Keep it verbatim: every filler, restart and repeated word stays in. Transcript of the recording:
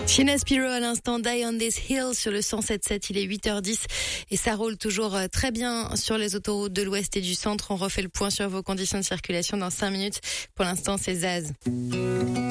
Sheena Spiro à l'instant, Die on this hill sur le cent sept sept, il est huit heures dix et ça roule toujours très bien sur les autoroutes de l'ouest et du centre. On refait le point sur vos conditions de circulation dans cinq minutes. Pour l'instant, c'est Zaz.